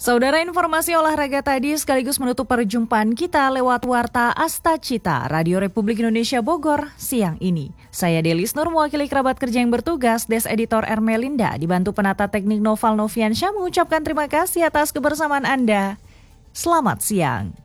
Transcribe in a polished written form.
Saudara, informasi olahraga tadi sekaligus menutup perjumpaan kita lewat Warta Asta Cita, Radio Republik Indonesia Bogor, siang ini. Saya Delis Nur, mewakili kerabat kerja yang bertugas, Des Editor Ermelinda, dibantu penata teknik Noval Noviansyah, mengucapkan terima kasih atas kebersamaan Anda. Selamat siang.